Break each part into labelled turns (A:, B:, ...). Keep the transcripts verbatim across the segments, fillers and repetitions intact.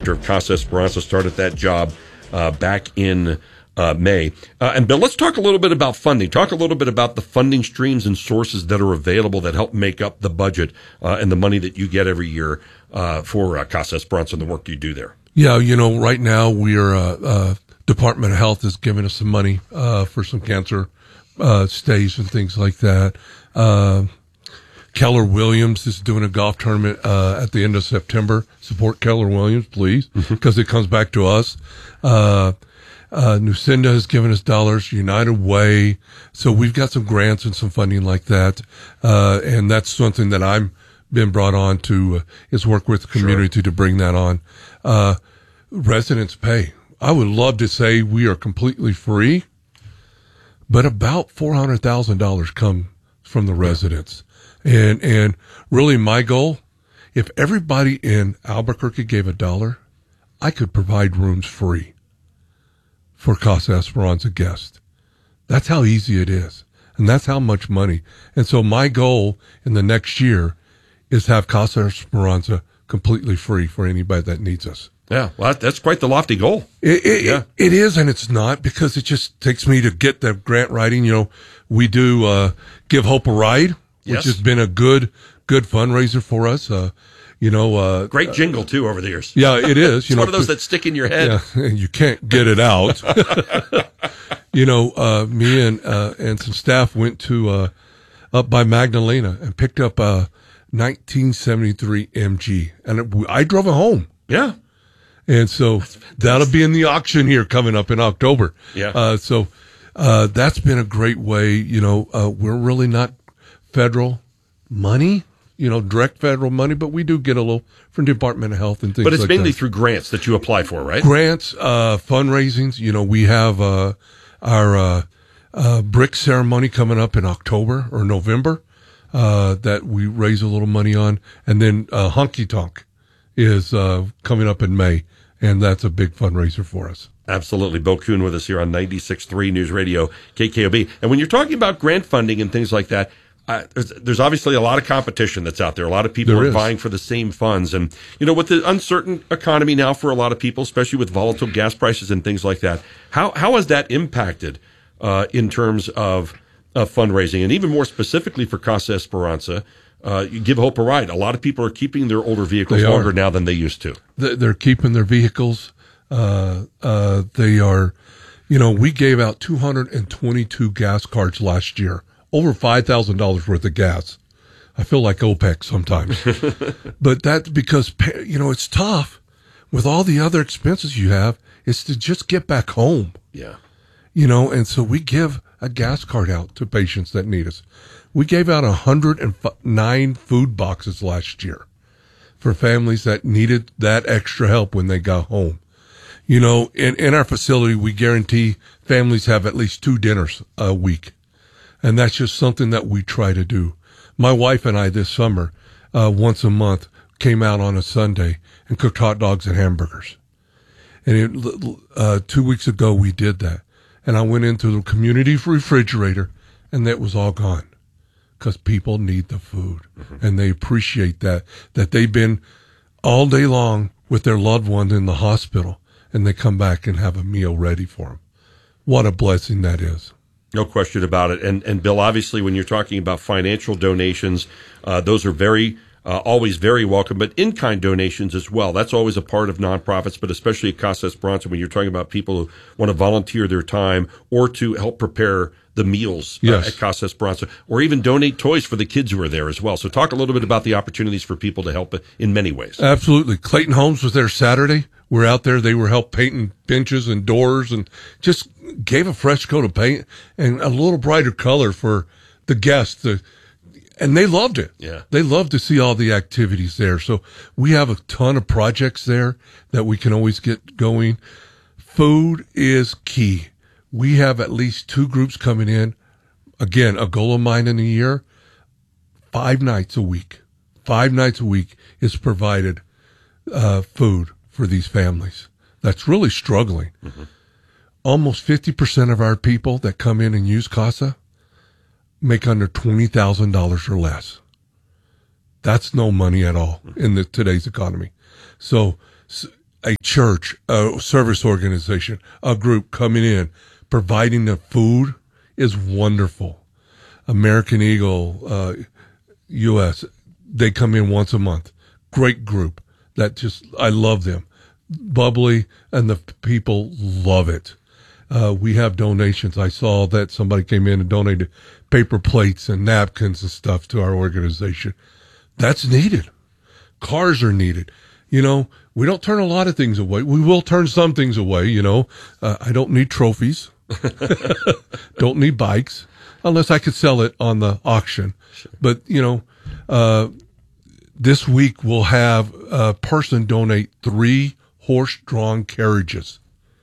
A: director of Casa Esperanza, started that job uh, back in uh, May. Uh, and Bill, let's talk a little bit about funding. Talk a little bit about the funding streams and sources that are available that help make up the budget uh, and the money that you get every year uh, for uh, Casa Esperanza and the work you do there.
B: Yeah, you know, right now we are, uh, uh, Department of Health is giving us some money uh, for some cancer uh, stays and things like that. Uh, Keller Williams is doing a golf tournament uh, at the end of September. Support Keller Williams, please, because mm-hmm. it comes back to us. Uh, uh, Nucinda has given us dollars, United Way. So we've got some grants and some funding like that. Uh, and that's something that I'm been brought on to, uh, is work with the community sure. to bring that on. Uh, residents pay. I would love to say we are completely free, but about four hundred thousand dollars come from the residents. And, and really my goal, if everybody in Albuquerque gave a dollar, I could provide rooms free for Casa Esperanza guests. That's how easy it is. And that's how much money. And so my goal in the next year is to have Casa Esperanza completely free for anybody that needs us.
A: Yeah, well, that's quite the lofty goal.
B: It, it,
A: yeah.
B: it is, and it's not, because it just takes me to get the grant writing. You know, we do uh, Give Hope a Ride, which
A: yes.
B: has been a good good fundraiser for us. Uh, you know, uh,
A: great jingle too over the years.
B: Yeah, it is.
A: It's
B: you know,
A: one of those that stick in your head.
B: Yeah, and you can't get it out. You know, uh, me and uh, and some staff went to uh, up by Magdalena and picked up a nineteen seventy-three M G, and it, I drove it home.
A: Yeah.
B: And so that'll be in the auction here coming up in October.
A: Yeah.
B: Uh, so, uh, that's been a great way. You know, uh, we're really not federal money, you know, direct federal money, but we do get a little from the Department of Health and things like that.
A: But it's mainly through grants that you apply for, right?
B: Grants, uh, fundraisings. You know, we have, uh, our, uh, uh, brick ceremony coming up in October or November, uh, that we raise a little money on. And then, uh, Honky Tonk is, uh, coming up in May. And that's a big fundraiser for us.
A: Absolutely. Bill Kuhn with us here on ninety-six point three News Radio, K K O B. And when you're talking about grant funding and things like that, uh, there's, there's obviously a lot of competition that's out there. A lot of people
B: there
A: are
B: is. vying
A: for the same funds. And, you know, with the uncertain economy now for a lot of people, especially with volatile gas prices and things like that, how how has that impacted uh, in terms of, of fundraising? And even more specifically for Casa Esperanza, Uh, you Give Hope a Ride. A lot of people are keeping their older vehicles
B: They
A: longer
B: are.
A: now than they used to.
B: They're keeping their vehicles. Uh, uh, they are, you know, we gave out two hundred twenty-two gas cards last year, over five thousand dollars worth of gas. I feel like OPEC sometimes, but that's because, you know, it's tough with all the other expenses you have. It's to just get back home.
A: Yeah.
B: You know, and so we give a gas card out to patients that need us. We gave out one hundred nine food boxes last year for families that needed that extra help when they got home. You know, in, in our facility, we guarantee families have at least two dinners a week. And that's just something that we try to do. My wife and I this summer, uh, once a month, came out on a Sunday and cooked hot dogs and hamburgers. And it, uh, two weeks ago, we did that. And I went into the community refrigerator, and it was all gone. Because people need the food, mm-hmm. and they appreciate that, that they've been all day long with their loved one in the hospital, and they come back and have a meal ready for them. What a blessing that is.
A: No question about it. And, and Bill, obviously, when you're talking about financial donations, uh, those are very, uh, always very welcome, but in-kind donations as well. That's always a part of nonprofits, but especially at Casa Esperanza, when you're talking about people who want to volunteer their time or to help prepare the meals
B: yes.
A: uh, at Casa Esperanza, or even donate toys for the kids who are there as well. So talk a little bit about the opportunities for people to help in many ways.
B: Absolutely. Clayton Homes was there Saturday. We're out there. They were help painting benches and doors and just gave a fresh coat of paint and a little brighter color for the guests. The, and they loved it.
A: Yeah.
B: They loved to see all the activities there. So we have a ton of projects there that we can always get going. Food is key. We have at least two groups coming in. Again, a goal of mine in a year, five nights a week. Five nights a week is provided uh, food for these families that's really struggling. Mm-hmm. Almost fifty percent of our people that come in and use Casa make under twenty thousand dollars or less. That's no money at all mm-hmm. in the, today's economy. So a church, a service organization, a group coming in, providing the food is wonderful. American Eagle, uh, U S, they come in once a month. Great group. That just, I love them. Bubbly, and the people love it. Uh, we have donations. I saw that somebody came in and donated paper plates and napkins and stuff to our organization. That's needed. Cars are needed. You know, we don't turn a lot of things away. We will turn some things away, you know. Uh, I don't need trophies. Don't need bikes unless I could sell it on the auction. Sure. But, you know, uh, this week we'll have a person donate three horse-drawn carriages.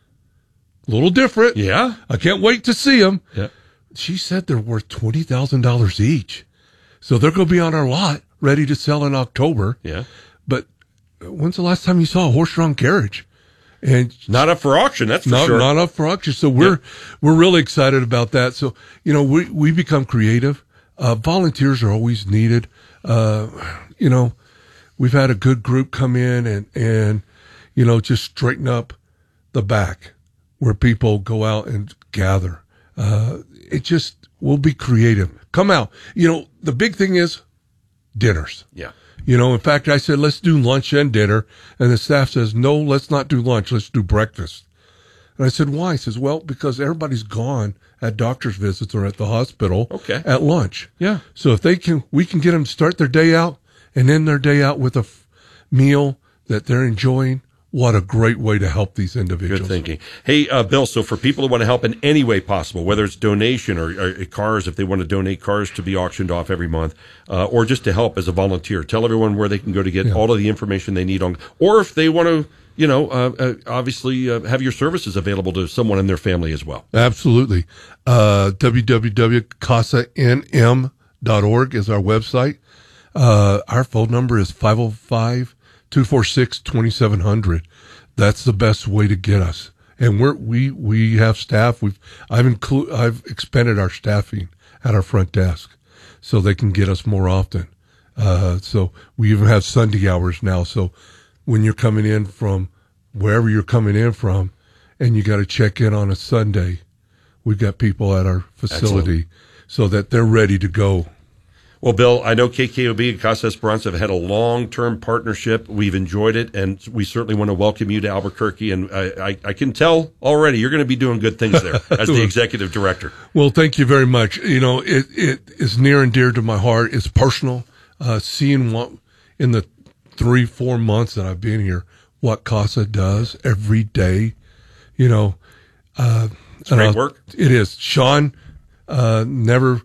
B: A little different.
A: Yeah.
B: I can't wait to see them.
A: Yeah.
B: She said they're worth twenty thousand dollars each. So they're going to be on our lot, ready to sell in October.
A: Yeah.
B: But when's the last time you saw a horse-drawn carriage? And
A: not up for auction, that's for
B: not,
A: sure.
B: Not up for auction. So we're yeah. we're really excited about that. So, you know, we we become creative. Uh, volunteers are always needed. Uh, you know, we've had a good group come in and, and, you know, just straighten up the back where people go out and gather. Uh, it just, we'll be creative. Come out. You know, the big thing is dinners.
A: Yeah.
B: You know, in fact, I said, let's do lunch and dinner. And the staff says, no, let's not do lunch. Let's do breakfast. And I said, why? He says, well, because everybody's gone at doctor's visits or at the hospital
A: okay.
B: at lunch.
A: Yeah.
B: So if they can, we can get them to start their day out and end their day out with a f- meal that they're enjoying. What a great way to help these individuals.
A: Good thinking. Hey, uh, Bill, so for people who want to help in any way possible, whether it's donation or, or cars, if they want to donate cars to be auctioned off every month, uh, or just to help as a volunteer, tell everyone where they can go to get yeah. all of the information they need on, or if they want to, you know, uh, uh, obviously uh, have your services available to someone in their family as well.
B: Absolutely. Uh, w w w dot casa n m dot org is our website. Uh, our phone number is five oh five, two four six, two seven zero zero. That's the best way to get us. And we're, we, we have staff. We've, I've inclu- I've expanded our staffing at our front desk so they can get us more often. Uh, so we even have Sunday hours now. So when you're coming in from wherever you're coming in from and you got to check in on a Sunday, we've got people at our facility Excellent. So that they're ready to go.
A: Well, Bill, I know K K O B and Casa Esperanza have had a long-term partnership. We've enjoyed it, and we certainly want to welcome you to Albuquerque. And I, I, I can tell already you're going to be doing good things there as the executive director.
B: Well, thank you very much. You know, it, it is near and dear to my heart. It's personal. Uh, seeing what in the three, four months that I've been here, what Casa does every day, you know. Uh,
A: it's great work.
B: It is. Sean uh, never...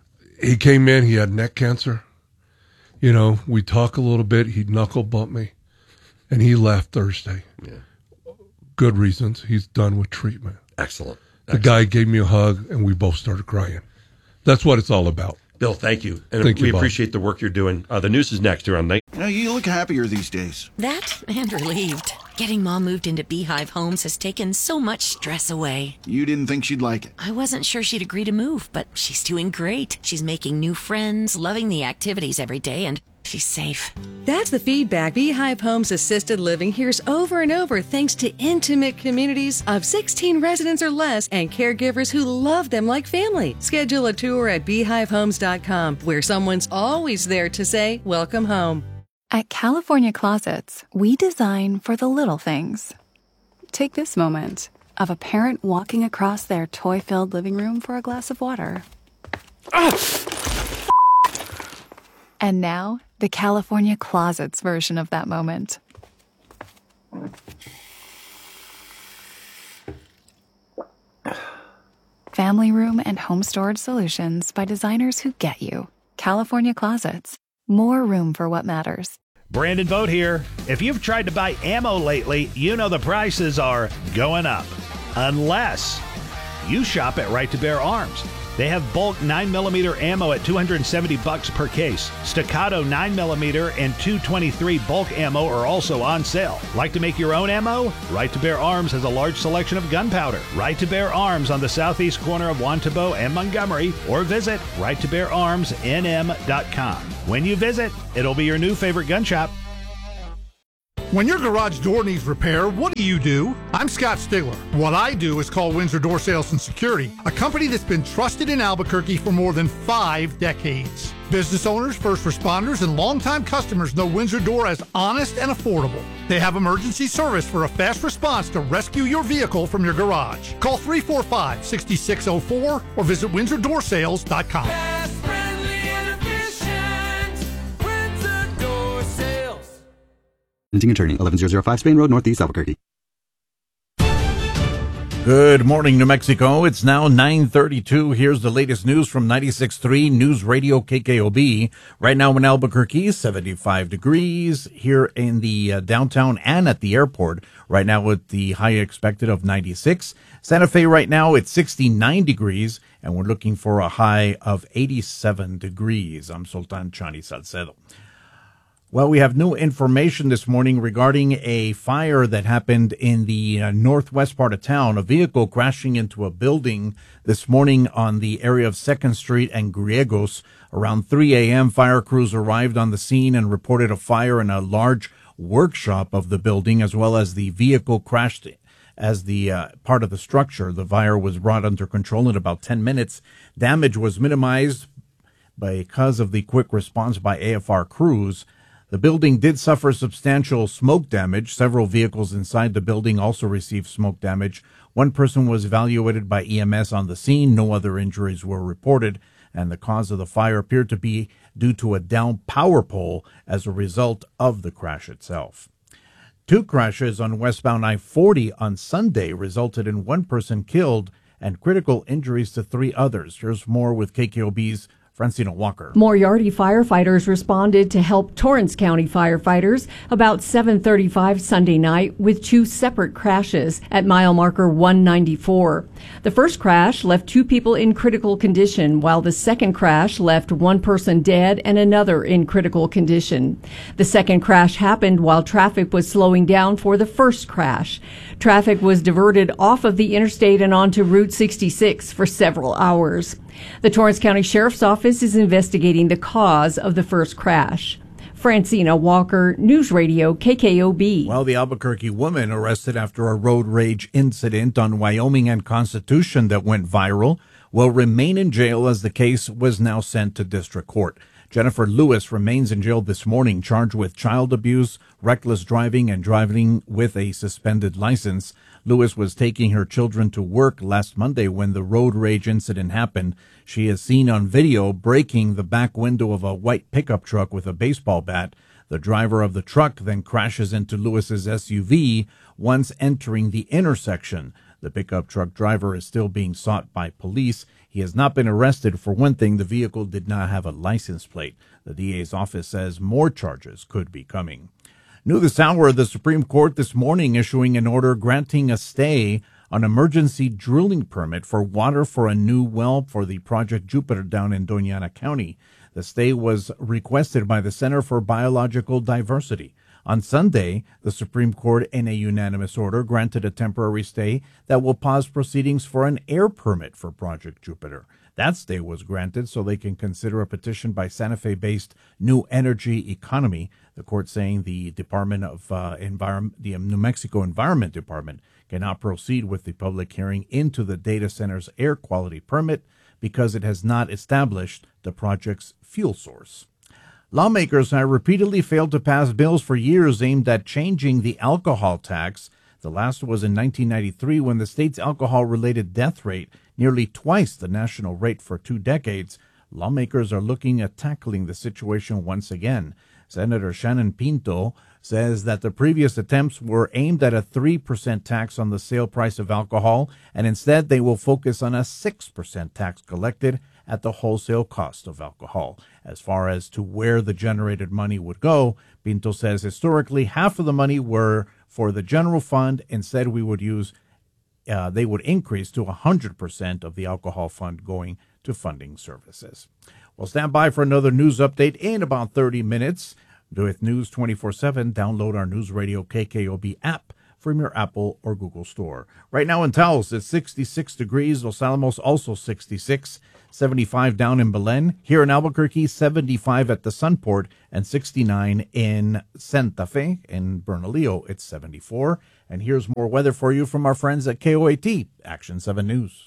B: He came in, he had neck cancer. You know, we talk a little bit, he'd knuckle bump me, and he left Thursday.
A: Yeah.
B: Good reasons. He's done with treatment.
A: Excellent.
B: The
A: Excellent.
B: guy gave me a hug, and we both started crying. That's what it's all about.
A: Bill, thank you. And
B: thank
A: we
B: you,
A: appreciate the work you're doing. Uh, the news is next here on Night.
C: You know, you look happier these days.
D: That and relieved. Getting Mom moved into Beehive Homes has taken so much stress away.
C: You didn't think she'd like it.
D: I wasn't sure she'd agree to move, but she's doing great. She's making new friends, loving the activities every day, and she's safe.
E: That's the feedback Beehive Homes Assisted Living hears over and over thanks to intimate communities of sixteen residents or less and caregivers who love them like family. Schedule a tour at beehive homes dot com where someone's always there to say, welcome home.
F: At California Closets, we design for the little things. Take this moment of a parent walking across their toy-filled living room for a glass of water. Ah! And now, the California Closets version of that moment. Family room and home storage solutions by designers who get you. California Closets. More room for what matters.
G: Brandon Vogt here. If you've tried to buy ammo lately, you know the prices are going up. Unless you shop at Right to Bear Arms. They have bulk nine millimeter ammo at two hundred seventy bucks per case. Staccato nine millimeter and two twenty-three bulk ammo are also on sale. Like to make your own ammo? Right to Bear Arms has a large selection of gunpowder. Right to Bear Arms on the southeast corner of Wantabo and Montgomery, or visit right to bear arms n m dot com. When you visit, it'll be your new favorite gun shop.
H: When your garage door needs repair, what do you do? I'm Scott Stigler. What I do is call Windsor Door Sales and Security, a company that's been trusted in Albuquerque for more than five decades. Business owners, first responders, and longtime customers know Windsor Door as honest and affordable. They have emergency service for a fast response to rescue your vehicle from your garage. Call three four five, six six zero four or visit windsor door sales dot com.
I: Fast, friendly, and efficient. Windsor Door Sales.
J: Attorney, eleven thousand five Spain Road, Northeast Albuquerque.
K: Good morning, New Mexico. It's now nine thirty-two. Here's the latest news from ninety-six point three News Radio K K O B. Right now in Albuquerque, seventy-five degrees. Here in the uh, downtown and at the airport, right now with the high expected of ninety-six. Santa Fe right now, it's sixty-nine degrees, and we're looking for a high of eighty-seven degrees. I'm Sultan Chani Salcedo. Well, we have new information this morning regarding a fire that happened in the uh, northwest part of town, a vehicle crashing into a building this morning on the area of second Street and Griegos. Around three a.m., fire crews arrived on the scene and reported a fire in a large workshop of the building, as well as the vehicle crashed as the uh, part of the structure. The fire was brought under control in about ten minutes. Damage was minimized because of the quick response by A F R crews. The building did suffer substantial smoke damage. Several vehicles inside the building also received smoke damage. One person was evaluated by E M S on the scene. No other injuries were reported, and the cause of the fire appeared to be due to a down power pole as a result of the crash itself. Two crashes on westbound I forty on Sunday resulted in one person killed and critical injuries to three others. Here's more with K K O B's Francina Walker.
L: Moriarty firefighters responded to help Torrance County firefighters about seven thirty-five Sunday night with two separate crashes at mile marker one ninety-four. The first crash left two people in critical condition, while the second crash left one person dead and another in critical condition. The second crash happened while traffic was slowing down for the first crash. Traffic was diverted off of the interstate and onto Route sixty-six for several hours. The Torrance County Sheriff's Office is investigating the cause of the first crash. Francina Walker, News Radio K K O B.
K: Well, the Albuquerque woman arrested after a road rage incident on Wyoming and Constitution that went viral will remain in jail as the case was now sent to district court. Jennifer Lewis remains in jail this morning, charged with child abuse, reckless driving, and driving with a suspended license. Lewis was taking her children to work last Monday when the road rage incident happened. She is seen on video breaking the back window of a white pickup truck with a baseball bat. The driver of the truck then crashes into Lewis's S U V once entering the intersection. The pickup truck driver is still being sought by police. He has not been arrested. For one thing, the vehicle did not have a license plate. The D A's office says more charges could be coming. New this hour, the Supreme Court this morning issuing an order granting a stay on emergency drilling permit for water for a new well for the Project Jupiter down in Doña Ana County. The stay was requested by the Center for Biological Diversity. On Sunday, the Supreme Court, in a unanimous order, granted a temporary stay that will pause proceedings for an air permit for Project Jupiter. That stay was granted so they can consider a petition by Santa Fe-based New Energy Economy, the court saying the Department of uh, Environment, the New Mexico Environment Department, cannot proceed with the public hearing into the data center's air quality permit because it has not established the project's fuel source. Lawmakers have repeatedly failed to pass bills for years aimed at changing the alcohol tax. The last was in nineteen ninety-three when the state's alcohol-related death rate nearly twice the national rate for two decades. Lawmakers are looking at tackling the situation once again. Senator Shannon Pinto says that the previous attempts were aimed at a three percent tax on the sale price of alcohol, and instead they will focus on a six percent tax collected at the wholesale cost of alcohol. As far as to where the generated money would go, Pinto says historically half of the money were for the general fund. Instead, we would use, uh, they would increase to one hundred percent of the alcohol fund going to funding services. We'll stand by for another news update in about thirty minutes. With News twenty-four seven, download our News Radio K K O B app from your Apple or Google store. Right now in Taos, it's sixty-six degrees. Los Alamos also sixty-six. seventy-five down in Belen. Here in Albuquerque, seventy-five at the Sunport, and sixty-nine in Santa Fe. In Bernalillo, it's seventy-four. And here's more weather for you from our friends at K O A T, Action seven News.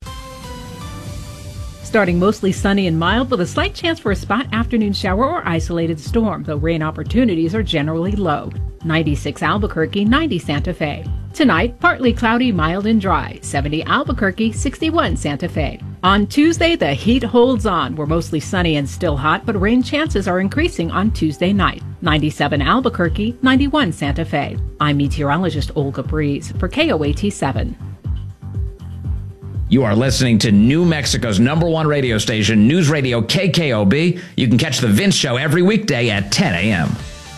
M: Starting mostly sunny and mild with a slight chance for a spot afternoon shower or isolated storm, though rain opportunities are generally low. ninety-six Albuquerque, ninety Santa Fe. Tonight, partly cloudy, mild and dry. seventy Albuquerque, sixty-one Santa Fe. On Tuesday, the heat holds on. We're mostly sunny and still hot, but rain chances are increasing on Tuesday night. ninety-seven Albuquerque, ninety-one Santa Fe. I'm meteorologist Olga Breeze for K O A T seven.
N: You are listening to New Mexico's number one radio station, News Radio K K O B. You can catch The Vince Show every weekday at ten a.m.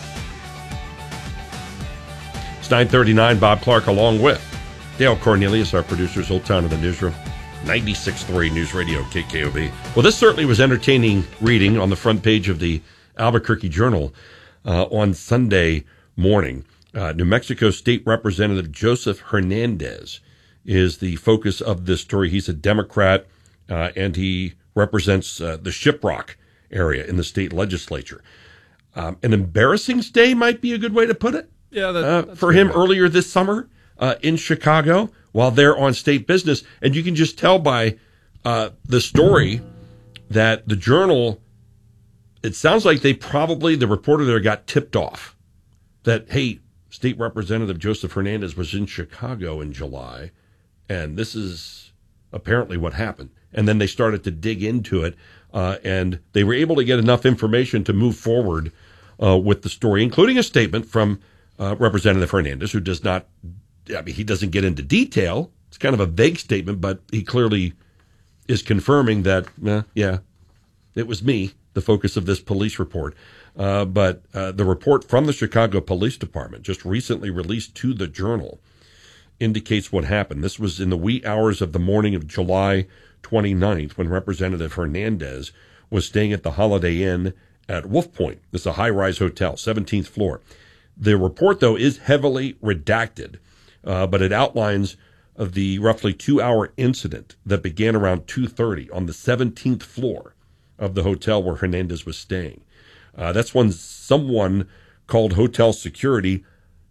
A: It's nine thirty-nine, Bob Clark along with Dale Cornelius, our producers, Old Town of the Newsroom, ninety-six point three News Radio K K O B. Well, this certainly was entertaining reading on the front page of the Albuquerque Journal uh, on Sunday morning. Uh, New Mexico State Representative Joseph Hernandez is the focus of this story. He's a Democrat, uh, and he represents uh, the Shiprock area in the state legislature. Um, an embarrassing stay might be a good way to put it.
O: Yeah, that,
A: uh, for him earlier this summer uh, in Chicago while they're on state business. And you can just tell by uh, the story that the Journal, it sounds like they probably, the reporter there got tipped off that, hey, State Representative Joseph Hernandez was in Chicago in July. And this is apparently what happened. And then they started to dig into it, uh, and they were able to get enough information to move forward uh, with the story, including a statement from uh, Representative Hernandez, who does not, I mean, he doesn't get into detail. It's kind of a vague statement, but he clearly is confirming that, eh, yeah, it was me, the focus of this police report. Uh, but uh, the report from the Chicago Police Department, just recently released to the Journal, indicates what happened. This was in the wee hours of the morning of July twenty-ninth when Representative Hernandez was staying at the Holiday Inn at Wolf Point. This is a high-rise hotel, seventeenth floor. The report, though, is heavily redacted, uh, but it outlines of the roughly two-hour incident that began around two thirty on the seventeenth floor of the hotel where Hernandez was staying. Uh, that's when someone called hotel security.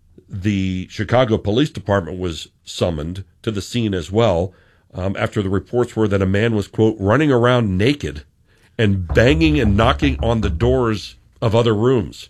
A: The Chicago Police Department was summoned to the scene as well um, after the reports were that a man was, quote, running around naked and banging and knocking on the doors of other rooms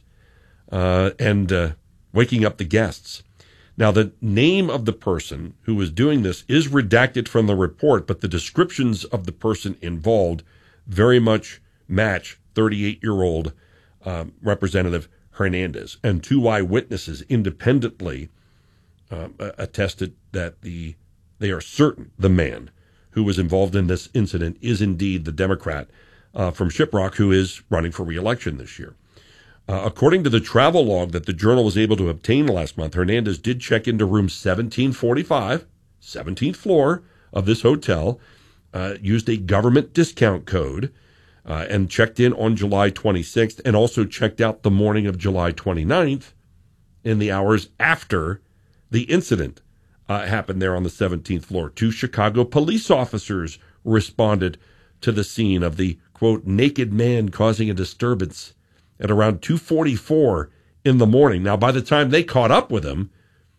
A: uh, and uh, waking up the guests. Now, the name of the person who was doing this is redacted from the report, but the descriptions of the person involved very much match thirty-eight-year-old um, Representative Hernandez, and two eyewitnesses independently uh, attested that the they are certain the man who was involved in this incident is indeed the Democrat uh, from Shiprock who is running for re-election this year. Uh, according to the travel log that the Journal was able to obtain last month, Hernandez did check into room seventeen forty-five, seventeenth floor of this hotel, uh, used a government discount code, Uh, and checked in on July twenty-sixth, and also checked out the morning of July twenty-ninth in the hours after the incident uh, happened there on the seventeenth floor. Two Chicago police officers responded to the scene of the, quote, naked man causing a disturbance at around two forty-four in the morning. Now, by the time they caught up with him,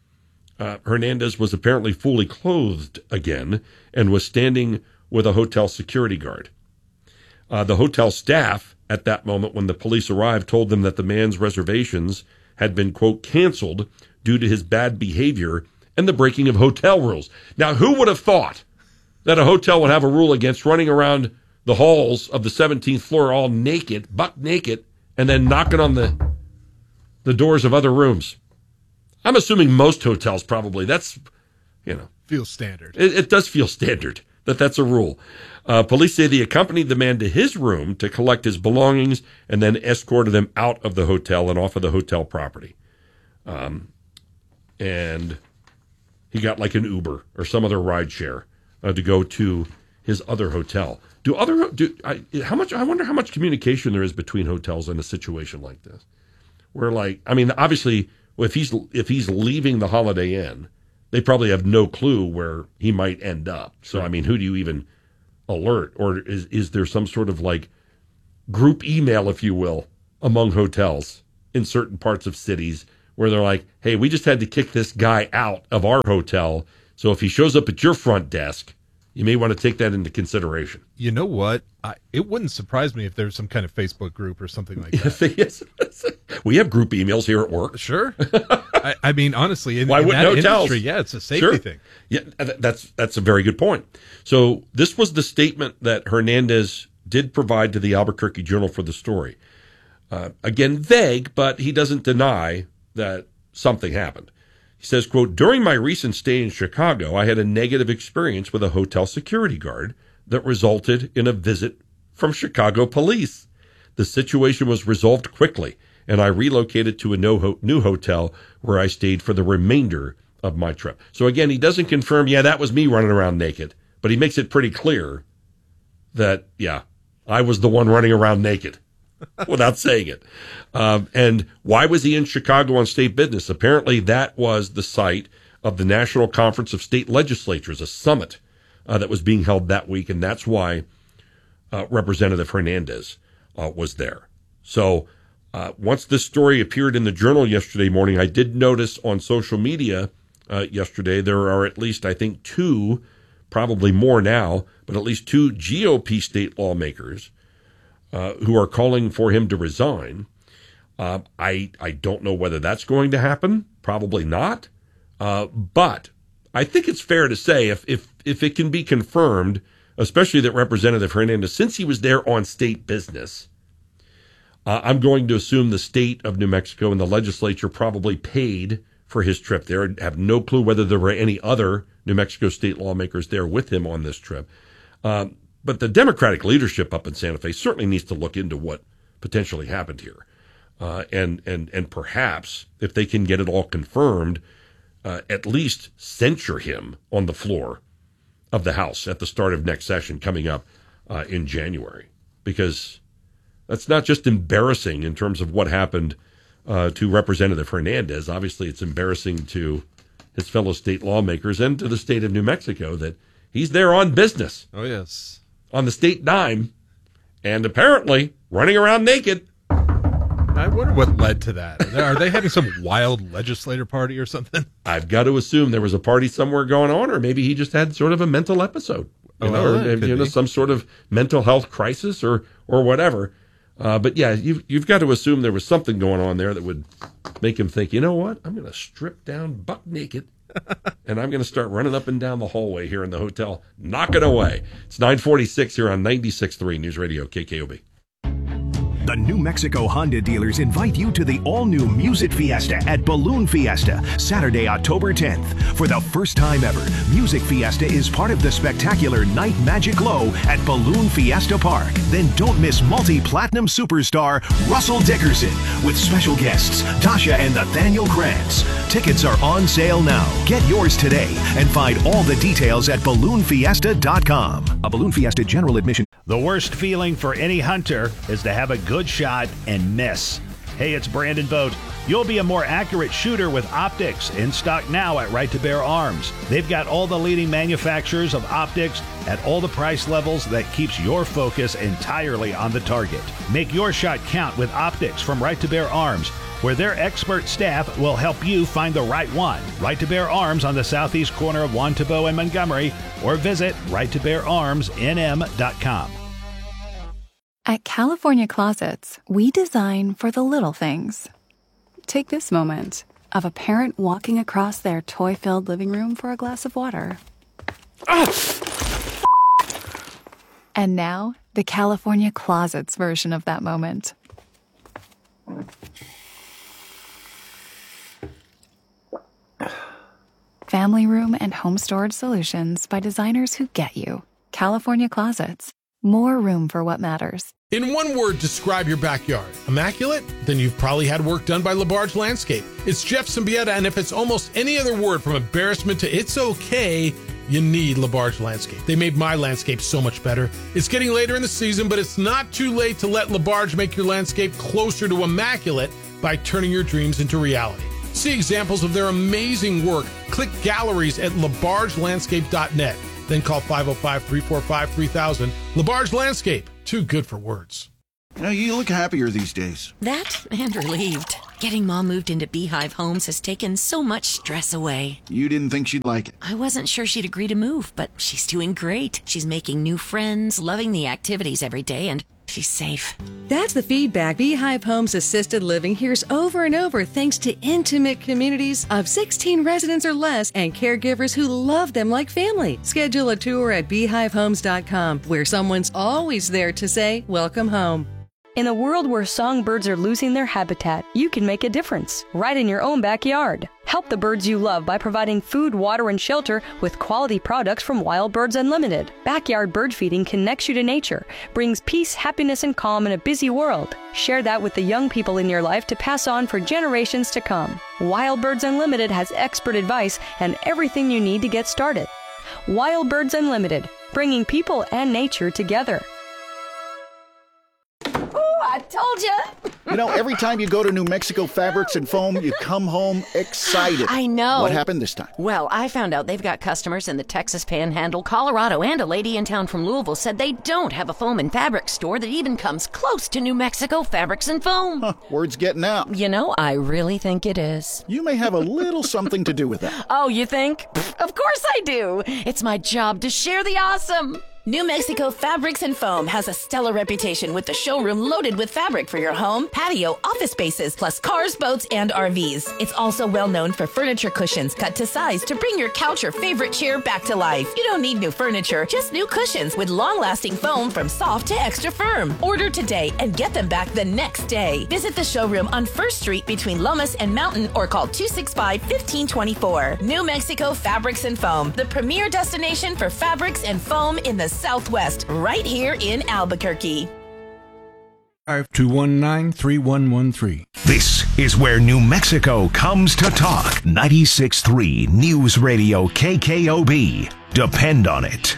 A: uh, Hernandez was apparently fully clothed again and was standing with a hotel security guard. Uh, the hotel staff at that moment when the police arrived told them that the man's reservations had been, quote, canceled due to his bad behavior and the breaking of hotel rules. Now, who would have thought that a hotel would have a rule against running around the halls of the seventeenth floor all naked, buck naked, and then knocking on the the doors of other rooms? I'm assuming most hotels probably. That's, you know.
O: Feels standard.
A: It, it does feel standard that that's a rule. Uh, police say they accompanied the man to his room to collect his belongings and then escorted him out of the hotel and off of the hotel property. Um, and he got like an Uber or some other ride share uh, to go to his other hotel. Do other do I, how much? I wonder how much communication there is between hotels in a situation like this, where like I mean, obviously Well, if he's if he's leaving the Holiday Inn, they probably have no clue where he might end up. So, I mean, who do you even alert? Or is is there some sort of like group email, if you will, among hotels in certain parts of cities where they're like, hey, we just had to kick this guy out of our hotel. So if he shows up at your front desk, you may want to take that into consideration.
O: You know what? I, it wouldn't surprise me if there's some kind of Facebook group or something like that.
A: Yes. We have group emails here at work.
O: Sure. I, I mean, honestly, in,
A: Why
O: in
A: wouldn't
O: that
A: hotels?
O: industry, yeah, it's a safety
A: Sure.
O: thing.
A: Yeah, that's that's a very good point. So this was the statement that Hernandez did provide to the Albuquerque Journal for the story. Uh, again, vague, but he doesn't deny that something happened. He says, quote, during my recent stay in Chicago, I had a negative experience with a hotel security guard that resulted in a visit from Chicago police. The situation was resolved quickly, and I relocated to a no new hotel where I stayed for the remainder of my trip. So again, he doesn't confirm, yeah, that was me running around naked, but he makes it pretty clear that, yeah, I was the one running around naked without saying it. Um, and why was he in Chicago on state business? Apparently that was the site of the National Conference of State Legislatures, a summit uh, that was being held that week, and that's why uh, Representative Hernandez uh, was there. So uh, once this story appeared in the Journal yesterday morning, I did notice on social media uh, yesterday there are at least, I think, two, probably more now, but at least two G O P state lawmakers uh, who are calling for him to resign. Uh, I I don't know whether that's going to happen. Probably not. Uh, but I think it's fair to say if if if it can be confirmed, especially that Representative Hernandez, since he was there on state business, uh, I'm going to assume the state of New Mexico and the legislature probably paid for his trip there. I have no clue whether there were any other New Mexico state lawmakers there with him on this trip. Um, but the Democratic leadership up in Santa Fe certainly needs to look into what potentially happened here. Uh, and, and, and perhaps, if they can get it all confirmed, uh, at least censure him on the floor of the House at the start of next session coming up uh, in January. Because that's not just embarrassing in terms of what happened uh, to Representative Hernandez. Obviously, it's embarrassing to his fellow state lawmakers and to the state of New Mexico that he's there on business.
O: Oh, yes.
A: On the state dime, and apparently running around naked.
O: I wonder what led to that. Are they having some wild legislator party or something?
A: I've got to assume there was a party somewhere going on, or maybe he just had sort of a mental episode, you
O: Oh,
A: know,
O: well,
A: or,
O: that could
A: you know,
O: be.
A: some sort of mental health crisis or or whatever. Uh, but yeah, you've you've got to assume there was something going on there that would make him think, you know what, I'm going to strip down buck naked, and I'm going to start running up and down the hallway here in the hotel, knocking away. It's nine forty-six here on ninety-six point three News Radio K K O B.
P: The New Mexico Honda dealers invite you to the all-new Music Fiesta at Balloon Fiesta, Saturday, October tenth. For the first time ever, Music Fiesta is part of the spectacular Night Magic Glow at Balloon Fiesta Park. Then don't miss multi-platinum superstar Russell Dickerson with special guests Tasha and Nathaniel Krantz. Tickets are on sale now. Get yours today and find all the details at balloon fiesta dot com. A Balloon Fiesta general admission.
G: The worst feeling for any hunter is to have a good shot and miss. Hey, it's Brandon Vogt. You'll be a more accurate shooter with optics, in stock now at Right to Bear Arms. They've got all the leading manufacturers of optics at all the price levels that keeps your focus entirely on the target. Make your shot count with optics from Right to Bear Arms, where their expert staff will help you find the right one. Right to Bear Arms on the southeast corner of Juan Tabo and Montgomery, or visit right to bear arms n m dot com.
F: At California Closets, we design for the little things. Take this moment of a parent walking across their toy-filled living room for a glass of water. And now, the California Closets version of that moment. Family room and home storage solutions by designers who get you. California Closets. More room for what matters.
Q: In one word, describe your backyard. Immaculate? Then you've probably had work done by LaBarge Landscape. It's Jeff Symbieta, and if it's almost any other word from embarrassment to it's okay, you need LaBarge Landscape. They made my landscape so much better. It's getting later in the season, but it's not too late to let LaBarge make your landscape closer to immaculate by turning your dreams into reality. See examples of their amazing work. Click galleries at labarge landscape dot net. Then call five oh five, three four five, three thousand. LaBarge Landscape. Too good for words.
C: You know, you look happier these days.
D: That and relieved. Getting Mom moved into Beehive Homes has taken so much stress away.
C: You didn't think she'd like it.
D: I wasn't sure she'd agree to move, but she's doing great. She's making new friends, loving the activities every day, and she's safe.
E: That's the feedback Beehive Homes Assisted Living hears over and over thanks to intimate communities of sixteen residents or less and caregivers who love them like family. Schedule a tour at beehive homes dot com where someone's always there to say, welcome home.
R: In a world where songbirds are losing their habitat, you can make a difference right in your own backyard. Help the birds you love by providing food, water, and shelter with quality products from Wild Birds Unlimited. Backyard bird feeding connects you to nature, brings peace, happiness, and calm in a busy world. Share that with the young people in your life to pass on for generations to come. Wild Birds Unlimited has expert advice and everything you need to get started. Wild Birds Unlimited, bringing people and nature together.
S: I told you.
C: You know, every time you go to New Mexico Fabrics and Foam, you come home excited.
S: I know.
C: What happened this time?
S: Well, I found out they've got customers in the Texas Panhandle, Colorado, and a lady in town from Louisville said they don't have a foam and fabric store that even comes close to New Mexico Fabrics and Foam.
C: Huh, word's getting out.
S: You know, I really think it is.
C: You may have a little something to do with that.
S: Oh, you think? Pfft, of course I do. It's my job to share the awesome. New Mexico Fabrics and Foam has a stellar reputation with the showroom loaded with fabric for your home, patio, office spaces, plus cars, boats, and R Vs. It's also well known for furniture cushions cut to size to bring your couch or favorite chair back to life. You don't need new furniture, just new cushions with long-lasting foam from soft to extra firm. Order today and get them back the next day. Visit the showroom on First Street between Lomas and Mountain or call two six five, one five two four. New Mexico Fabrics and Foam, the premier destination for fabrics and foam in the Southwest, right here in Albuquerque.
T: five two one nine, three one one three.
P: This is where New Mexico comes to talk. ninety-six point three News Radio K K O B. Depend on it.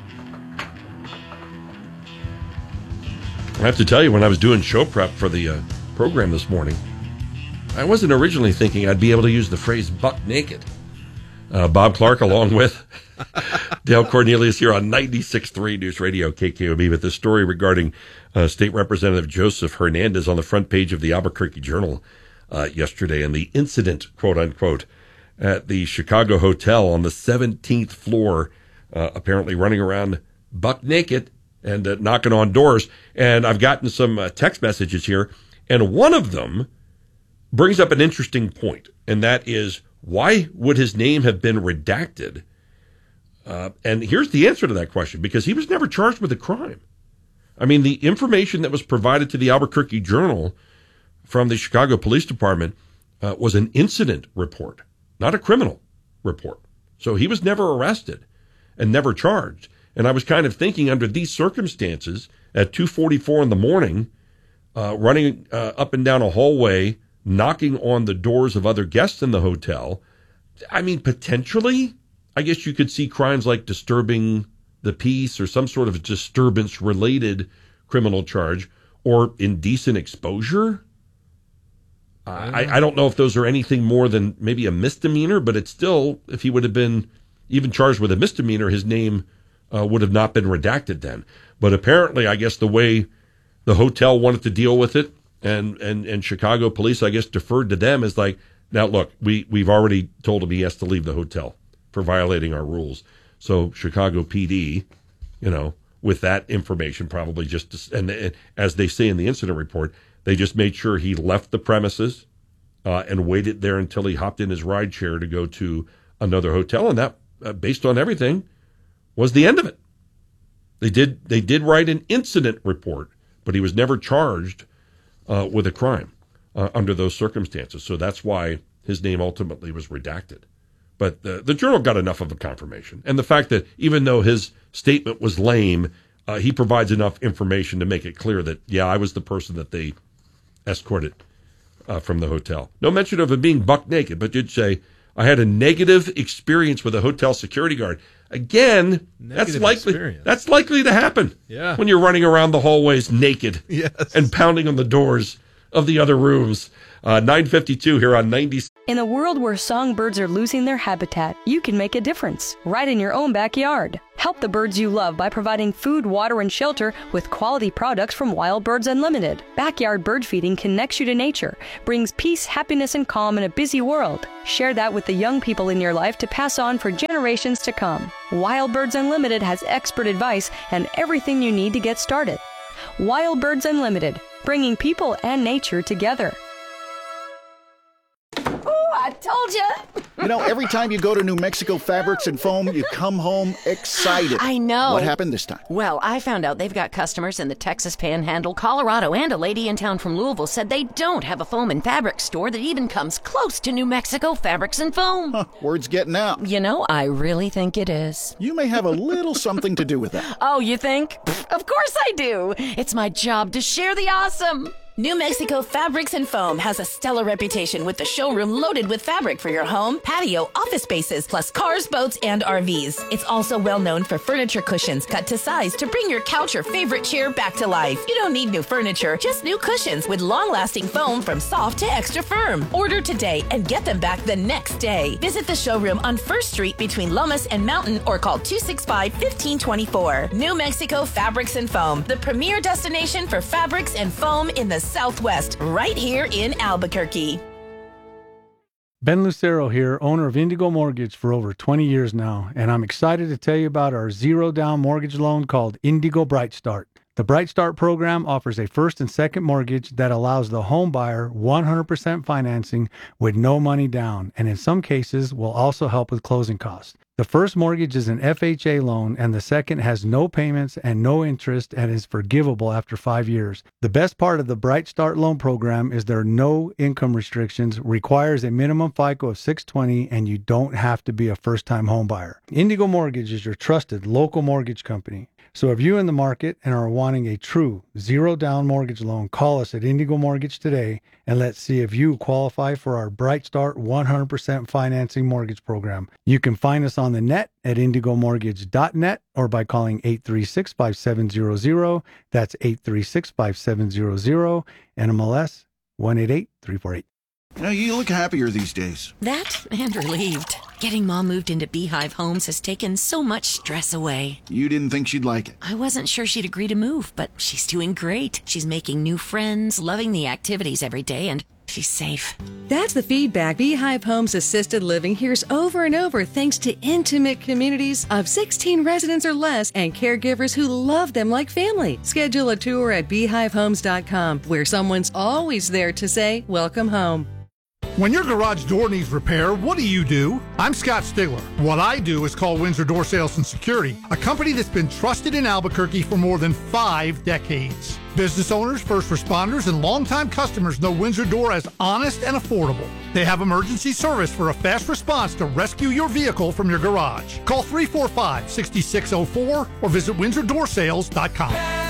A: I have to tell you, when I was doing show prep for the uh, program this morning, I wasn't originally thinking I'd be able to use the phrase buck naked. Uh, Bob Clark, along with Dale Cornelius here on ninety-six point three News Radio K K O B with this story regarding uh, State Representative Joseph Hernandez on the front page of the Albuquerque Journal uh, yesterday, and the incident, quote unquote, at the Chicago Hotel on the seventeenth floor, uh, apparently running around buck naked and uh, knocking on doors. And I've gotten some uh, text messages here, and one of them brings up an interesting point, and that is, why would his name have been redacted? Uh, and here's the answer to that question, because he was never charged with a crime. I mean, the information that was provided to the Albuquerque Journal from the Chicago Police Department uh, was an incident report, not a criminal report. So he was never arrested and never charged. And I was kind of thinking, under these circumstances, at two forty-four in the morning, uh, running uh, up and down a hallway, knocking on the doors of other guests in the hotel, I mean, potentially, I guess you could see crimes like disturbing the peace or some sort of disturbance-related criminal charge, or indecent exposure. I, I don't know if those are anything more than maybe a misdemeanor, but it's still, if he would have been even charged with a misdemeanor, his name uh, would have not been redacted then. But apparently, I guess the way the hotel wanted to deal with it, And, and and Chicago police, I guess, deferred to them as like, now look, we, we've already told him he has to leave the hotel for violating our rules. So Chicago P D, you know, with that information probably just, and, and as they say in the incident report, they just made sure he left the premises uh, and waited there until he hopped in his ride share to go to another hotel. And that, uh, based on everything, was the end of it. They did they did write an incident report, but he was never charged Uh, with a crime uh, under those circumstances. So that's why his name ultimately was redacted. But the, the Journal got enough of a confirmation. And the fact that even though his statement was lame, uh, he provides enough information to make it clear that, yeah, I was the person that they escorted uh, from the hotel. No mention of him being buck naked, but did say, I had a negative experience with a hotel security guard. Again,
O: Negative
A: that's likely
O: experience.
A: that's likely to happen.
O: Yeah.
A: When you're running around the hallways naked,
O: yes,
A: and pounding on the doors of the other rooms. Uh, nine fifty-two here on ninety.
R: In a world where songbirds are losing their habitat, you can make a difference right in your own backyard. Help the birds you love by providing food, water, and shelter with quality products from Wild Birds Unlimited. Backyard bird feeding connects you to nature, brings peace, happiness, and calm in a busy world. Share that with the young people in your life to pass on for generations to come. Wild Birds Unlimited has expert advice and everything you need to get started. Wild Birds Unlimited, bringing people and nature together.
S: Oh, I told you.
C: You know, every time you go to New Mexico Fabrics and Foam, you come home excited.
D: I know.
C: What happened this time?
D: Well, I found out they've got customers in the Texas Panhandle, Colorado, and a lady in town from Louisville said they don't have a foam and fabric store that even comes close to New Mexico Fabrics and Foam.
C: Huh, word's getting out.
D: You know, I really think it is.
C: You may have a little something to do with that.
D: Oh, you think? Of course I do. It's my job to share the awesome.
S: New Mexico Fabrics and Foam has a stellar reputation with the showroom loaded with fabric for your home, patio, office spaces, plus cars, boats, and R Vs. It's also well known for furniture cushions cut to size to bring your couch or favorite chair back to life. You don't need new furniture, just new cushions with long-lasting foam from soft to extra firm. Order today and get them back the next day. Visit the showroom on First Street between Lomas and Mountain or call two six five, one five two four. New Mexico Fabrics and Foam, the premier destination for fabrics and foam in the Southwest, right here in Albuquerque.
U: Ben Lucero here, owner of Indigo Mortgage for over twenty years now, and I'm excited to tell you about our zero-down mortgage loan called Indigo Bright Start. The Bright Start program offers a first and second mortgage that allows the home buyer one hundred percent financing with no money down, and in some cases will also help with closing costs. The first mortgage is an F H A loan, and the second has no payments and no interest and is forgivable after five years. The best part of the Bright Start loan program is there are no income restrictions, requires a minimum FICO of six twenty, and you don't have to be a first-time home buyer. Indigo Mortgage is your trusted local mortgage company. So if you're in the market and are wanting a true zero-down mortgage loan, call us at Indigo Mortgage today, and let's see if you qualify for our Bright Start one hundred percent financing mortgage program. You can find us on the net at indigo mortgage dot net or by calling eight three six, five seven zero zero. That's eight three six, five seven zero zero, N M L S one eight eight three four eight.
C: You know, you look happier these days.
D: That and relieved. Getting Mom moved into Beehive Homes has taken so much stress away.
C: You didn't think she'd like it.
D: I wasn't sure she'd agree to move, but she's doing great. She's making new friends, loving the activities every day, and she's safe.
E: That's the feedback Beehive Homes Assisted Living hears over and over thanks to intimate communities of sixteen residents or less and caregivers who love them like family. Schedule a tour at beehive homes dot com where someone's always there to say, welcome home.
H: When your garage door needs repair, what do you do? I'm Scott Stigler. What I do is call Windsor Door Sales and Security, a company that's been trusted in Albuquerque for more than five decades. Business owners, first responders, and longtime customers know Windsor Door as honest and affordable. They have emergency service for a fast response to rescue your vehicle from your garage. Call three four five, six six zero four or visit windsor door sales dot com.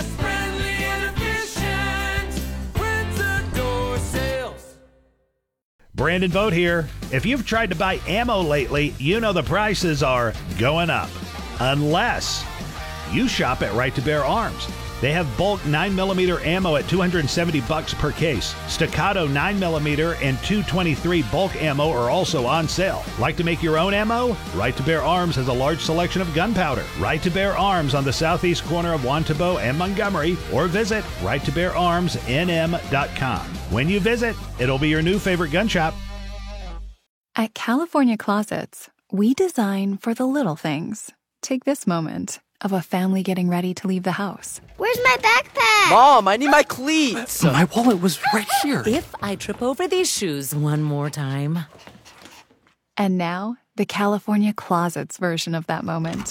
G: Brandon Vogt here. If you've tried to buy ammo lately, you know the prices are going up. Unless you shop at Right to Bear Arms. They have bulk nine millimeter ammo at two hundred seventy bucks per case. Staccato nine millimeter and two twenty-three bulk ammo are also on sale. Like to make your own ammo? Right to Bear Arms has a large selection of gunpowder. Right to Bear Arms on the southeast corner of Wantabo and Montgomery, or visit right to bear arms n m dot com. When you visit, it'll be your new favorite gun shop.
F: At California Closets, we design for the little things. Take this moment of a family getting ready to leave the house.
V: Where's my backpack?
W: Mom, I need my cleats.
V: My
W: wallet was right here.
V: If I trip over these shoes one more time.
F: And now, the California Closets version of that moment.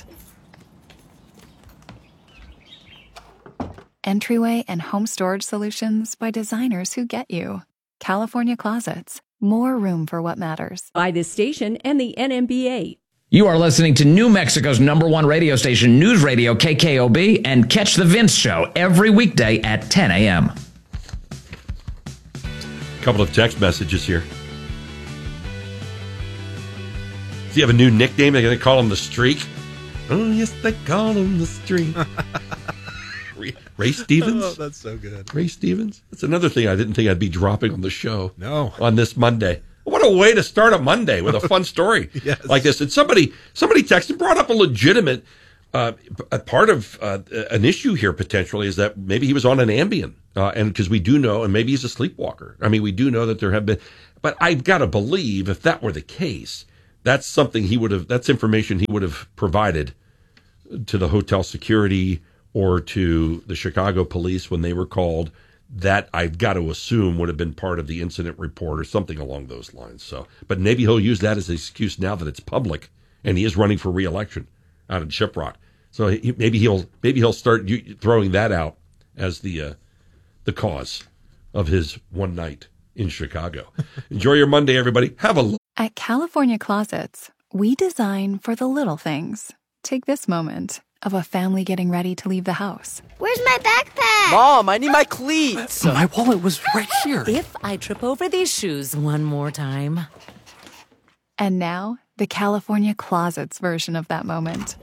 F: Entryway and home storage solutions by designers who get you. California Closets. More room for what matters.
L: By this station and the N M B A.
N: You are listening to New Mexico's number one radio station, News Radio K K O B, and catch The Vince Show every weekday at ten a.m.
A: A couple of text messages here. Do you have a new nickname? They're going to call him The Streak? Oh, yes, they call him The Streak. Ray Stevens?
O: Oh, that's so good.
A: Ray Stevens? That's another thing I didn't think I'd be dropping on the show.
O: No.
A: On this Monday. What a way to start a Monday with a fun story yes. like this. And somebody somebody texted, brought up a legitimate uh, a part of uh, an issue here potentially is that maybe he was on an Ambien. Uh, and because we do know, and maybe he's a sleepwalker. I mean, we do know that there have been, but I've got to believe if that were the case, that's something he would have, that's information he would have provided to the hotel security or to the Chicago police when they were called. That I've got to assume would have been part of the incident report or something along those lines. So, but maybe he'll use that as an excuse now that it's public and he is running for re-election out in Shiprock. So he, maybe he'll maybe he'll start throwing that out as the uh, the cause of his one night in Chicago. Enjoy your Monday, everybody. Have a
F: At California Closets, we design for the little things. Take this moment of a family getting ready to leave the house.
V: Where's my backpack?
W: Mom, I need my cleats. My wallet was right here.
V: If I trip over these shoes one more time.
F: And now, the California Closets version of that moment.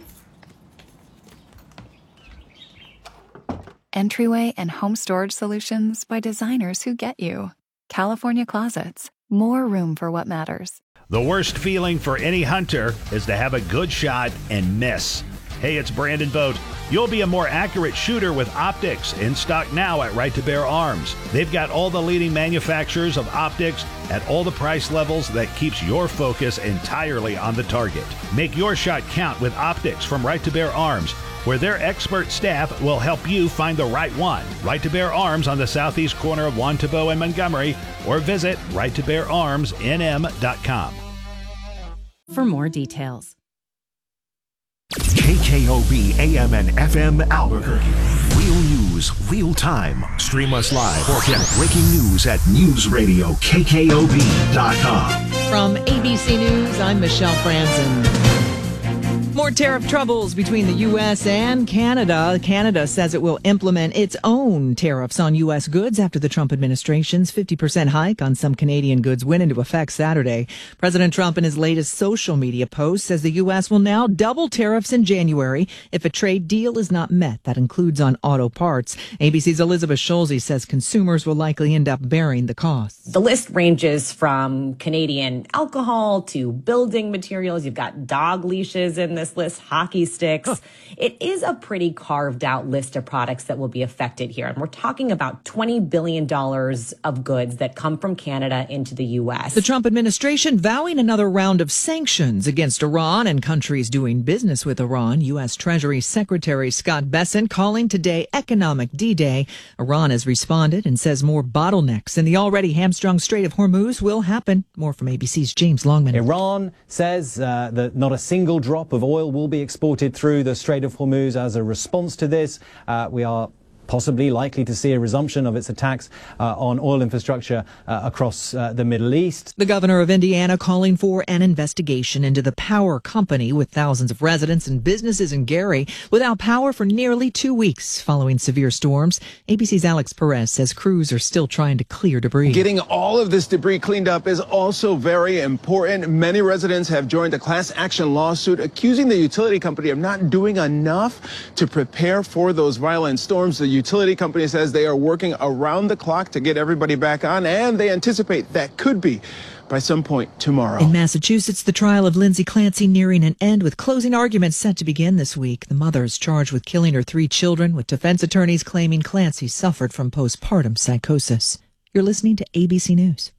F: Entryway and home storage solutions by designers who get you. California Closets. More room for what matters.
G: The worst feeling for any hunter is to have a good shot and miss. Hey, it's Brandon Vogt. You'll be a more accurate shooter with optics, in stock now at Right to Bear Arms. They've got all the leading manufacturers of optics at all the price levels that keeps your focus entirely on the target. Make your shot count with optics from Right to Bear Arms, where their expert staff will help you find the right one. Right to Bear Arms on the southeast corner of Juan Tabo and Montgomery, or visit right to bear arms n m dot com.
B: For more details.
P: K K O B A M and F M Albuquerque. Real news, real time. Stream us live or get breaking news at news radio K K O B dot com.
I: From A B C News, I'm Michelle Franzen. More tariff troubles between the U S and Canada. Canada says it will implement its own tariffs on U S goods after the Trump administration's fifty percent hike on some Canadian goods went into effect Saturday. President Trump, in his latest social media post, says the U S will now double tariffs in January if a trade deal is not met. That includes on auto parts. A B C's Elizabeth Schulze says consumers will likely end up bearing the costs.
J: The list ranges from Canadian alcohol to building materials. You've got dog leashes in this list, hockey sticks. Huh. It is a pretty carved out list of products that will be affected here. And we're talking about twenty billion dollars of goods that come from Canada into the U S.
I: The Trump administration vowing another round of sanctions against Iran and countries doing business with Iran. U S. Treasury Secretary Scott Bessent calling today economic D-Day. Iran has responded and says more bottlenecks in the already hamstrung Strait of Hormuz will happen. More from A B C's James Longman.
X: Iran says uh, that not a single drop of oil will be exported through the Strait of Hormuz. As a response to this, uh, we are possibly likely to see a resumption of its attacks uh, on oil infrastructure uh, across uh, the Middle East.
I: The governor of Indiana calling for an investigation into the power company with thousands of residents and businesses in Gary without power for nearly two weeks following severe storms. A B C's Alex Perez says crews are still trying to clear debris.
Y: Getting all of this debris cleaned up is also very important. Many residents have joined a class action lawsuit accusing the utility company of not doing enough to prepare for those violent storms. The utility company says they are working around the clock to get everybody back on, and they anticipate that could be by some point tomorrow.
I: In Massachusetts, the trial of Lindsay Clancy nearing an end with closing arguments set to begin this week. The mother is charged with killing her three children, with defense attorneys claiming Clancy suffered from postpartum psychosis. You're listening to A B C News.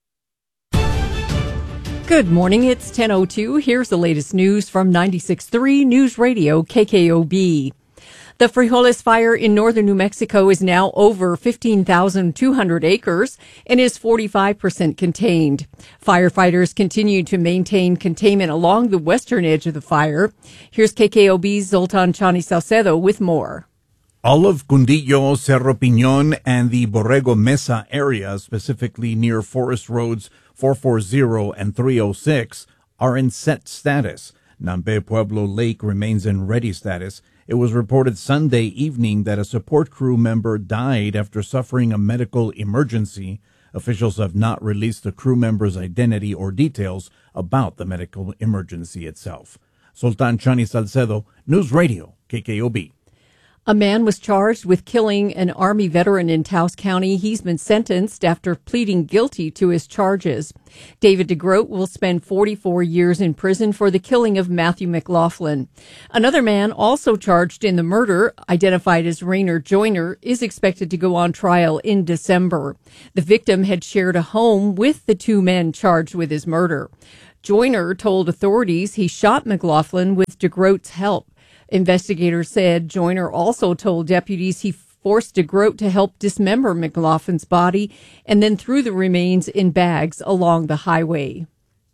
L: Good morning. It's ten oh two. Here's the latest news from ninety-six point three News Radio K K O B. The Frijoles fire in northern New Mexico is now over fifteen thousand two hundred acres and is forty-five percent contained. Firefighters continue to maintain containment along the western edge of the fire. Here's K K O B's Zoltan Chani Salcedo with more.
K: All of Cundillo, Cerro Piñon, and the Borrego Mesa area, specifically near Forest Roads four forty and three oh six, are in set status. Nampe Pueblo Lake remains in ready status. It was reported Sunday evening that a support crew member died after suffering a medical emergency. Officials have not released the crew member's identity or details about the medical emergency itself. Sultan Chani Salcedo, News Radio, K K O B.
L: A man was charged with killing an Army veteran in Taos County. He's been sentenced after pleading guilty to his charges. David DeGroat will spend forty-four years in prison for the killing of Matthew McLaughlin. Another man also charged in the murder, identified as Rainer Joyner, is expected to go on trial in December. The victim had shared a home with the two men charged with his murder. Joyner told authorities he shot McLaughlin with DeGroat's help. Investigators said Joyner also told deputies he forced DeGroat to help dismember McLaughlin's body and then threw the remains in bags along the highway.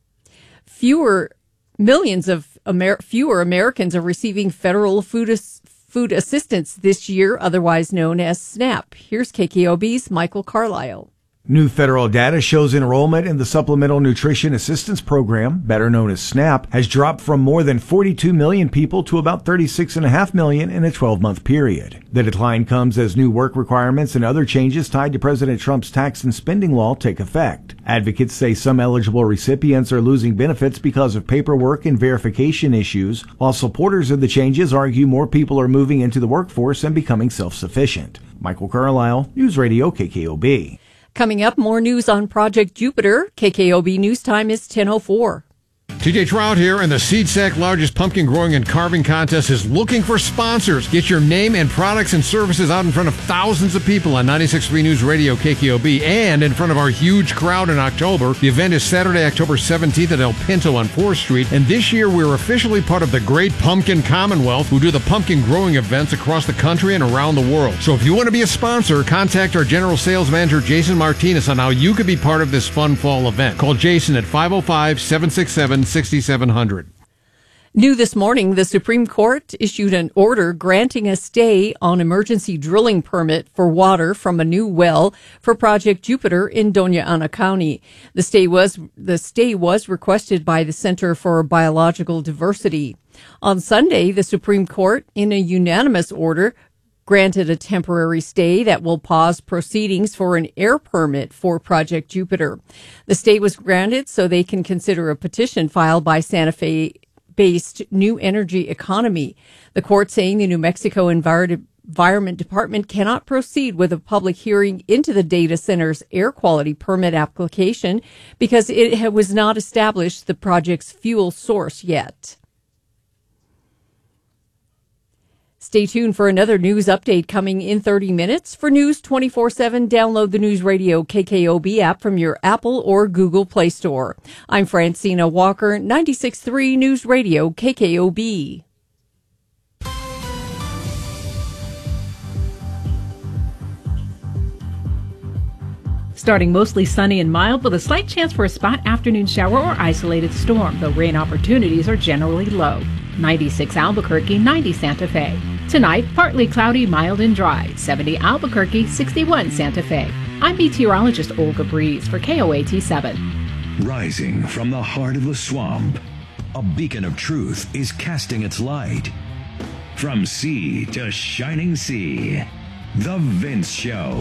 L: Fewer millions of Amer- fewer Americans are receiving federal food as- food assistance this year, otherwise known as SNAP. Here's K K O B's Michael Carlisle.
M: New federal data shows enrollment in the Supplemental Nutrition Assistance Program, better known as SNAP, has dropped from more than forty-two million people to about thirty-six point five million in a twelve-month period. The decline comes as new work requirements and other changes tied to President Trump's tax and spending law take effect. Advocates say some eligible recipients are losing benefits because of paperwork and verification issues, while supporters of the changes argue more people are moving into the workforce and becoming self-sufficient. Michael Carlisle, News Radio K K O B.
L: Coming up, more news on Project Jupiter. K K O B News Time is ten oh four.
Q: T J Trout here, and the SeedSack largest pumpkin growing and carving contest is looking for sponsors. Get your name and products and services out in front of thousands of people on ninety-six point three News Radio K K O B and in front of our huge crowd in October. The event is Saturday, October seventeenth at El Pinto on fourth Street, and this year we're officially part of the Great Pumpkin Commonwealth, who do the pumpkin growing events across the country and around the world. So if you want to be a sponsor, contact our General Sales Manager, Jason Martinez, on how you could be part of this fun fall event. Call Jason at five oh five, seven six seven, six seven zero zero.
L: New this morning, the Supreme Court issued an order granting a stay on emergency drilling permit for water from a new well for Project Jupiter in Doña Ana County. The stay was the stay was requested by the Center for Biological Diversity. On Sunday, the Supreme Court, in a unanimous order, granted a temporary stay that will pause proceedings for an air permit for Project Jupiter. The stay was granted so they can consider a petition filed by Santa Fe-based New Energy Economy. The court saying the New Mexico Envir- Environment Department cannot proceed with a public hearing into the data center's air quality permit application because it was not established the project's fuel source yet. Stay tuned for another news update coming in thirty minutes. For News twenty-four seven, download the News Radio K K O B app from your Apple or Google Play Store. I'm Francina Walker, ninety-six point three News Radio K K O B.
R: Starting mostly sunny and mild with a slight chance for a spot afternoon shower or isolated storm, though rain opportunities are generally low. ninety-six Albuquerque, ninety Santa Fe. Tonight, partly cloudy, mild and dry. seventy Albuquerque, sixty-one Santa Fe. I'm meteorologist Olga Breeze for K O A T seven.
S: Rising from the heart of the swamp, a beacon of truth is casting its light. From sea to shining sea, The Vince Show.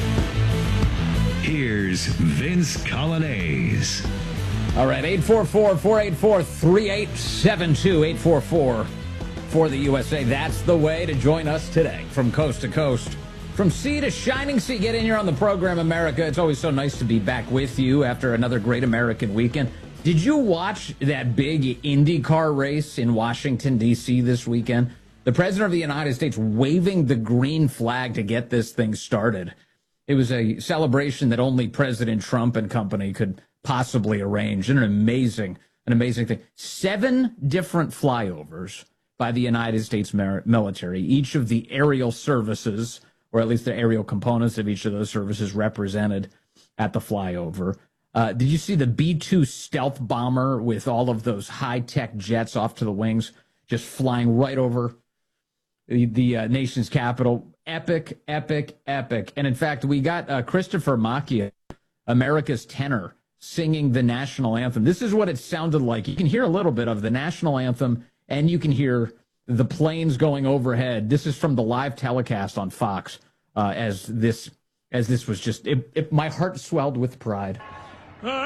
S: Here's Vince Colonnese.
N: All right, eight four four, four eight four, three eight seven two, eight four four for the U S A. That's the way to join us today from coast to coast. From sea to shining sea, get in here on the program, America. It's always so nice to be back with you after another great American weekend. Did you watch that big IndyCar race in Washington, D C this weekend? The President of the United States waving the green flag to get this thing started. It was a celebration that only President Trump and company could possibly arrange. And an amazing, an amazing thing. Seven different flyovers by the United States military. Each of the aerial services, or at least the aerial components of each of those services, represented at the flyover. Uh, did you see the B two stealth bomber with all of those high-tech jets off to the wings, just flying right over the, the uh, nation's capital? Epic, epic, epic. And in fact, we got uh, Christopher Macchia, America's tenor, singing the national anthem. This is what it sounded like. You can hear a little bit of the national anthem, and you can hear the planes going overhead. This is from the live telecast on Fox. Uh, as this, as this was just, it, it, my heart swelled with pride.